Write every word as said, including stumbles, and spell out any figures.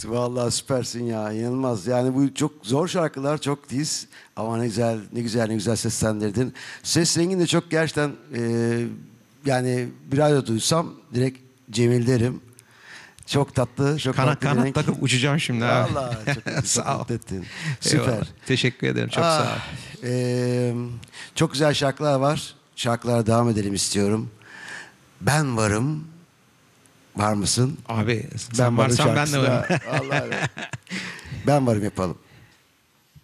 Vallahi süpersin ya, inanılmaz. Yani bu çok zor şarkılar, çok tiz ama ne güzel, ne güzel, ne güzel seslendirdin. Ses rengin de çok gerçekten e, yani bir radyo duysam direkt Cemil derim. Çok tatlı, çok Kana, farklı bir kanat renk. takıp uçacağım şimdi abi. Vallahi çok, çok Sağ ol. mutlu ettin. Süper. Eyvallah. Teşekkür ederim. Çok Ah, sağ ol. e, çok güzel şarkılar var. Şarkılara devam edelim istiyorum. Ben varım. Var mısın? Abi sen varım varsan ben de şarkısına- varım. Vallahi ben varım yapalım.